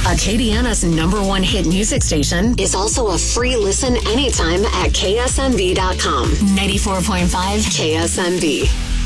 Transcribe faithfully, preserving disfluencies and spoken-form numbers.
Acadiana's number one hit music station, is also a free listen anytime at K S M B dot com. ninety-four point five K S M B.